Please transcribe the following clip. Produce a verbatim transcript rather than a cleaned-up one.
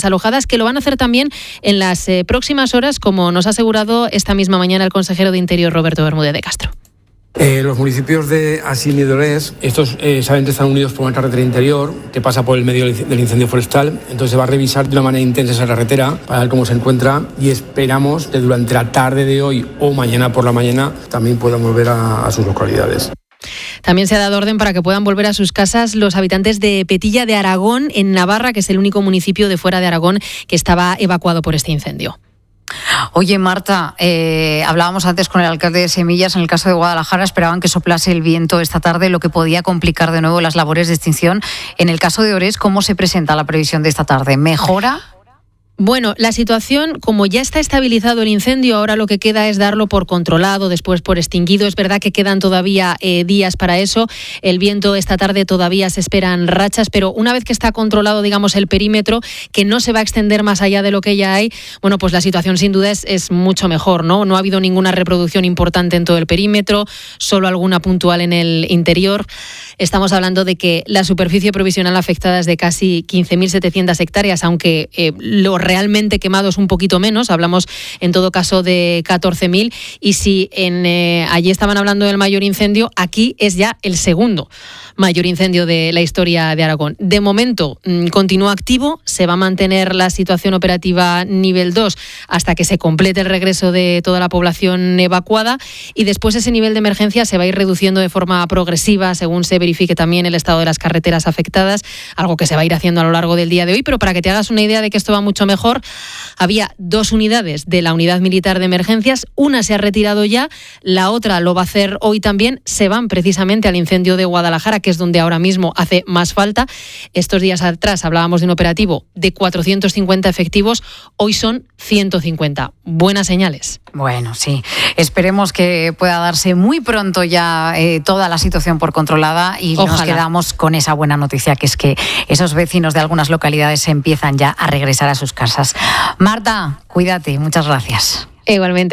desalojadas, que lo van a hacer también en las eh, próximas horas, como nos ha asegurado esta misma mañana el consejero de Interior, Roberto Bermúdez de Castro. Eh, los municipios de Asín y de Orés, estos eh, saben que están unidos por una carretera interior que pasa por el medio del incendio forestal, entonces se va a revisar de una manera intensa esa carretera para ver cómo se encuentra y esperamos que durante la tarde de hoy o mañana por la mañana también puedan volver a, a sus localidades. También se ha dado orden para que puedan volver a sus casas los habitantes de Petilla de Aragón, en Navarra, que es el único municipio de fuera de Aragón que estaba evacuado por este incendio. Oye, Marta, eh, hablábamos antes con el alcalde de Semillas. En el caso de Guadalajara esperaban que soplase el viento esta tarde, lo que podía complicar de nuevo las labores de extinción. En el caso de Orés, ¿cómo se presenta la previsión de esta tarde? ¿Mejora? Bueno, la situación, como ya está estabilizado el incendio, ahora lo que queda es darlo por controlado, después por extinguido. Es verdad que quedan todavía eh, días para eso. El viento esta tarde todavía se esperan rachas, pero una vez que está controlado, digamos, el perímetro, que no se va a extender más allá de lo que ya hay, bueno, pues la situación sin duda es, es mucho mejor, ¿no? No ha habido ninguna reproducción importante en todo el perímetro, solo alguna puntual en el interior. Estamos hablando de que la superficie provisional afectada es de casi quince mil setecientas hectáreas, aunque eh, lo realmente quemados un poquito menos, hablamos en todo caso de catorce mil, y si en, eh, allí estaban hablando del mayor incendio, aquí es ya el segundo mayor incendio de la historia de Aragón. De momento mmm, continúa activo, se va a mantener la situación operativa nivel dos hasta que se complete el regreso de toda la población evacuada, y después ese nivel de emergencia se va a ir reduciendo de forma progresiva según se verifique también el estado de las carreteras afectadas, algo que se va a ir haciendo a lo largo del día de hoy. Pero para que te hagas una idea de que esto va mucho mejor, había dos unidades de la Unidad Militar de Emergencias, una se ha retirado ya, la otra lo va a hacer hoy también, se van precisamente al incendio de Guadalajara, que es donde ahora mismo hace más falta. Estos días atrás hablábamos de un operativo de cuatrocientos cincuenta efectivos, hoy son ciento cincuenta. Buenas señales. Bueno, sí. Esperemos que pueda darse muy pronto ya eh, toda la situación por controlada y Ojalá. Nos quedamos con esa buena noticia, que es que esos vecinos de algunas localidades empiezan ya a regresar a sus casas. Marta, cuídate. Muchas gracias. Igualmente.